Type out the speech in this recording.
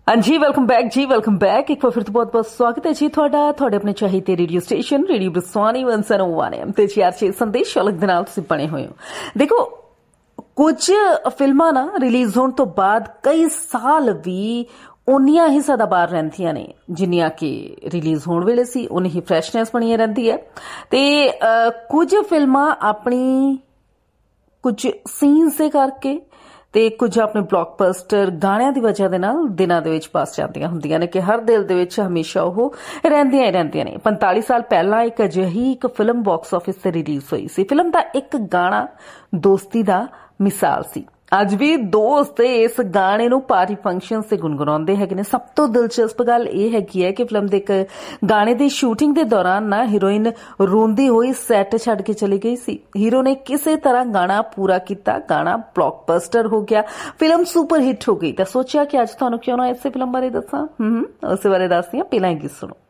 हाँ जी, welcome back जी, welcome back. एक बार फिर तो बहुत बहुत स्वागत है जी ਤੁਹਾਡਾ ਆਪਣੇ ਚਾਹੀਦੇ ਰੇਡੀਓ ਸਟੇਸ਼ਨ ਰੇਡੀਓ ਬਰਸਵਾਨੀ 101 FM ਤੇ ਜੀ ਆਰਚੇ ਸੰਦੇਸ਼ ਅਲੱਗ ਦੇ ਨਾਲ ਤੁਸੀਂ ਬਣੇ ਹੋਏ ਹੋ। ਦੇਖੋ ਕੁਝ ਫਿਲਮਾਂ ਨਾ ਰਿਲੀਜ਼ ਹੋਣ ਤੋਂ ਬਾਅਦ ਕਈ ਸਾਲ ਵੀ ਉਨੀਆਂ ਹੀ ਸਦਾਬਹਾਰ ਰਹਿੰਦੀਆਂ ਨੇ ਜਿੰਨੀਆਂ ਕਿ ਰਿਲੀਜ਼ ਹੋਣ ਵੇਲੇ ਸੀ, ਉਨੀ ਹੀ ਫਰੈਸ਼ਨੈਸ ਬਣੀ ਰਹਿੰਦੀ ਹੈ। ਤੇ ਕੁਝ ਫਿਲਮਾਂ ਆਪਣੀ ਕੁਝ ਸੀਨਸ ਦੇ ਕਰਕੇ ਤੇ ਕੁਝ ਆਪਣੇ ਬਲੌਕਬਸਟਰ ਗਾਣਿਆਂ ਦੀ ਵਜ੍ਹਾ ਦੇ ਨਾਲ ਦਿਨਾਂ ਦੇ ਵਿੱਚ ਪਾਸ ਜਾਂਦੀਆਂ ਹੁੰਦੀਆਂ ਨੇ ਕਿ ਹਰ ਦਿਲ ਦੇ ਵਿੱਚ ਹਮੇਸ਼ਾ ਉਹ ਰਹਿੰਦੀਆਂ ਹੀ ਰਹਿੰਦੀਆਂ ਨੇ। 45 ਸਾਲ ਪਹਿਲਾਂ ਇੱਕ ਅਜਿਹੀ ਇੱਕ ਫਿਲਮ ਬਾਕਸ ਆਫਿਸ ਤੇ ਰਿਲੀਜ਼ ਹੋਈ ਸੀ। ਫਿਲਮ ਦਾ ਇੱਕ ਗਾਣਾ ਦੋਸਤੀ ਦਾ ਮਿਸਾਲ ਸੀ। ਅੱਜ ਵੀ ਦੋਸਤ ਇਸ ਗਾਣੇ ਨੂੰ ਪਾਰਟੀ ਫੰਕਸ਼ਨ ਤੇ ਗੁੰਗਣਾਉਂਦੇ ਹੈਗੇ ਨੇ। ਸਭ ਤੋਂ ਦਿਲਚਸਪ ਗੱਲ ਇਹ ਹੈਗੀ ਹੈ ਕਿ ਫਿਲਮ ਦੇ ਇੱਕ ਗਾਣੇ ਦੀ ਸ਼ੂਟਿੰਗ ਦੇ ਦੌਰਾਨ ਨਾ ਹੀਰੋਇਨ ਰੋਂਦੀ ਹੋਈ ਸੈੱਟ ਛੱਡ ਕੇ ਚਲੀ ਗਈ ਸੀ। ਹੀਰੋ ਨੇ ਕਿਸੇ ਤਰ੍ਹਾਂ ਗਾਣਾ ਪੂਰਾ ਕੀਤਾ, ਗਾਣਾ ਬਲੌਕਬਸਟਰ ਹੋ ਗਿਆ, ਫਿਲਮ ਸੁਪਰ ਹਿੱਟ ਹੋ ਗਈ। ਤਾਂ ਸੋਚਿਆ ਕਿ ਅੱਜ ਤੁਹਾਨੂੰ ਕਿਉਂ ਨਾ ਇਸੇ ਫਿਲਮ ਬਾਰੇ ਦੱਸਾਂ। ਉਸੇ ਬਾਰੇ ਦੱਸਦੀ ਹਾਂ, ਪਹਿਲਾਂ ਹੀ ਸੁਣੋ।